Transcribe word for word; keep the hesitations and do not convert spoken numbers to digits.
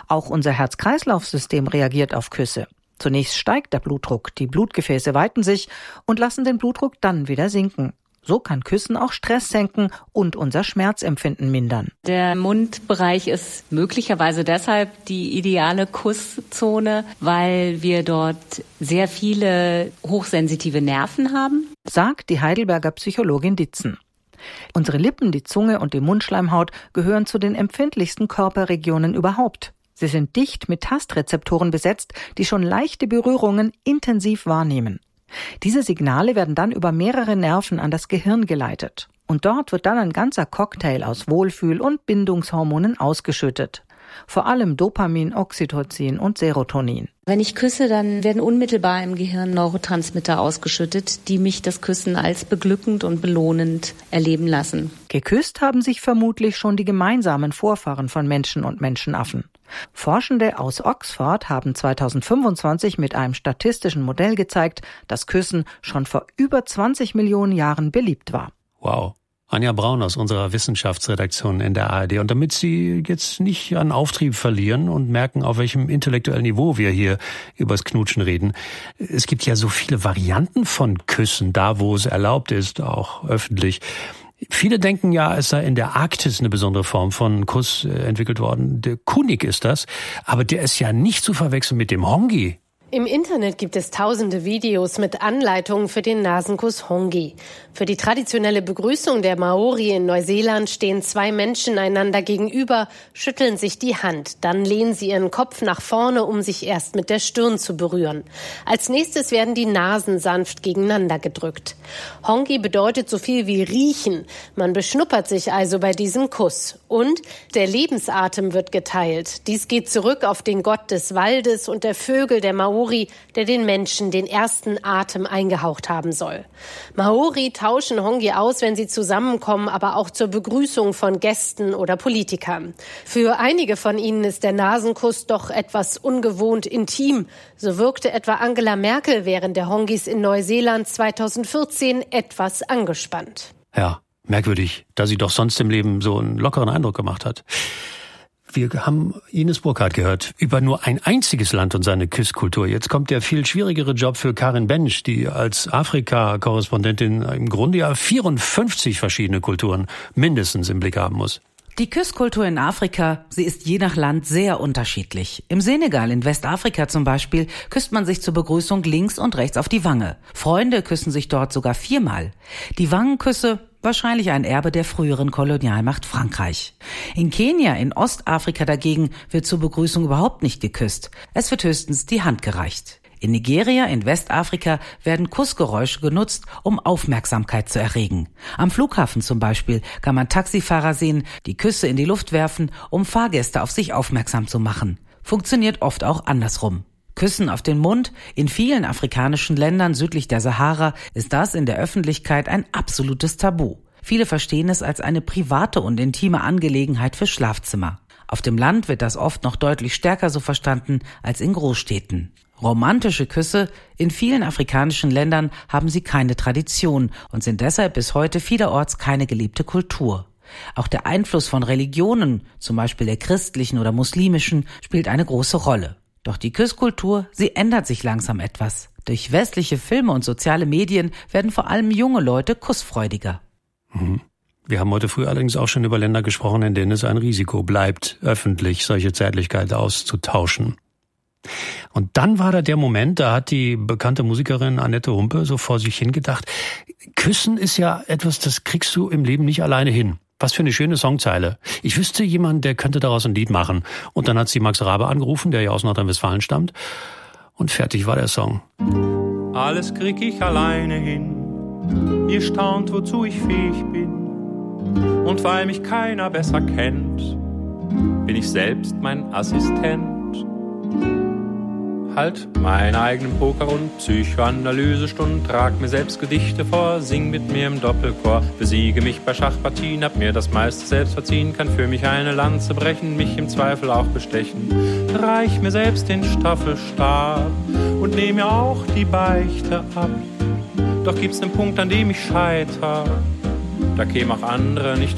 Auch unser Herz-Kreislauf-System reagiert auf Küsse. Zunächst steigt der Blutdruck, die Blutgefäße weiten sich und lassen den Blutdruck dann wieder sinken. So kann Küssen auch Stress senken und unser Schmerzempfinden mindern. Der Mundbereich ist möglicherweise deshalb die ideale Kusszone, weil wir dort sehr viele hochsensitive Nerven haben, sagt die Heidelberger Psychologin Ditzen. Unsere Lippen, die Zunge und die Mundschleimhaut gehören zu den empfindlichsten Körperregionen überhaupt. Sie sind dicht mit Tastrezeptoren besetzt, die schon leichte Berührungen intensiv wahrnehmen. Diese Signale werden dann über mehrere Nerven an das Gehirn geleitet. Und dort wird dann ein ganzer Cocktail aus Wohlfühl- und Bindungshormonen ausgeschüttet. Vor allem Dopamin, Oxytocin und Serotonin. Wenn ich küsse, dann werden unmittelbar im Gehirn Neurotransmitter ausgeschüttet, die mich das Küssen als beglückend und belohnend erleben lassen. Geküsst haben sich vermutlich schon die gemeinsamen Vorfahren von Menschen und Menschenaffen. Forschende aus Oxford haben zweitausendfünfundzwanzig mit einem statistischen Modell gezeigt, dass Küssen schon vor über zwanzig Millionen Jahren beliebt war. Wow. Anja Braun aus unserer Wissenschaftsredaktion in der A R D. Und damit Sie jetzt nicht an Auftrieb verlieren und merken, auf welchem intellektuellen Niveau wir hier übers Knutschen reden. Es gibt ja so viele Varianten von Küssen, da wo es erlaubt ist, auch öffentlich. Viele denken ja, es sei in der Arktis eine besondere Form von Kuss entwickelt worden. Der Kunik ist das, aber der ist ja nicht zu verwechseln mit dem Hongi. Im Internet gibt es tausende Videos mit Anleitungen für den Nasenkuss Hongi. Für die traditionelle Begrüßung der Maori in Neuseeland stehen zwei Menschen einander gegenüber, schütteln sich die Hand. Dann lehnen sie ihren Kopf nach vorne, um sich erst mit der Stirn zu berühren. Als nächstes werden die Nasen sanft gegeneinander gedrückt. Hongi bedeutet so viel wie riechen. Man beschnuppert sich also bei diesem Kuss. Und der Lebensatem wird geteilt. Dies geht zurück auf den Gott des Waldes und der Vögel der Maori, der den Menschen den ersten Atem eingehaucht haben soll. Maori tauschen Hongi aus, wenn sie zusammenkommen, aber auch zur Begrüßung von Gästen oder Politikern. Für einige von ihnen ist der Nasenkuss doch etwas ungewohnt intim. So wirkte etwa Angela Merkel während der Hongis in Neuseeland zweitausendvierzehn etwas angespannt. Ja, merkwürdig, da sie doch sonst im Leben so einen lockeren Eindruck gemacht hat. Wir haben Ines Burkhardt gehört über nur ein einziges Land und seine Küsskultur. Jetzt kommt der viel schwierigere Job für Karin Bensch, die als Afrika-Korrespondentin im Grunde ja vierundfünfzig verschiedene Kulturen mindestens im Blick haben muss. Die Küsskultur in Afrika, sie ist je nach Land sehr unterschiedlich. Im Senegal in Westafrika zum Beispiel küsst man sich zur Begrüßung links und rechts auf die Wange. Freunde küssen sich dort sogar viermal. Die Wangenküsse, wahrscheinlich ein Erbe der früheren Kolonialmacht Frankreich. In Kenia, in Ostafrika dagegen, wird zur Begrüßung überhaupt nicht geküsst. Es wird höchstens die Hand gereicht. In Nigeria, in Westafrika, werden Kussgeräusche genutzt, um Aufmerksamkeit zu erregen. Am Flughafen zum Beispiel kann man Taxifahrer sehen, die Küsse in die Luft werfen, um Fahrgäste auf sich aufmerksam zu machen. Funktioniert oft auch andersrum. Küssen auf den Mund. In vielen afrikanischen Ländern südlich der Sahara ist das in der Öffentlichkeit ein absolutes Tabu. Viele verstehen es als eine private und intime Angelegenheit für Schlafzimmer. Auf dem Land wird das oft noch deutlich stärker so verstanden als in Großstädten. Romantische Küsse, in vielen afrikanischen Ländern haben sie keine Tradition und sind deshalb bis heute vielerorts keine gelebte Kultur. Auch der Einfluss von Religionen, zum Beispiel der christlichen oder muslimischen, spielt eine große Rolle. Doch die Küsskultur, sie ändert sich langsam etwas. Durch westliche Filme und soziale Medien werden vor allem junge Leute kussfreudiger. Mhm. Wir haben heute früh allerdings auch schon über Länder gesprochen, in denen es ein Risiko bleibt, öffentlich solche Zärtlichkeit auszutauschen. Und dann war da der Moment, da hat die bekannte Musikerin Annette Humpe so vor sich hingedacht, Küssen ist ja etwas, das kriegst du im Leben nicht alleine hin. Was für eine schöne Songzeile. Ich wüsste jemanden, der könnte daraus ein Lied machen. Und dann hat sie Max Rabe angerufen, der ja aus Nordrhein-Westfalen stammt. Und fertig war der Song. Alles krieg ich alleine hin. Ihr staunt, wozu ich fähig bin. Und weil mich keiner besser kennt, bin ich selbst mein Assistent. Halt meinen eigenen Poker- und Psychoanalysestunden, trag mir selbst Gedichte vor, sing mit mir im Doppelchor, besiege mich bei Schachpartien, hab mir das meiste selbst verziehen, kann für mich eine Lanze brechen, mich im Zweifel auch bestechen. Reich mir selbst den Staffelstab und nehm mir auch die Beichte ab. Doch gibt's nen Punkt, an dem ich scheiter, da kämen auch andere nicht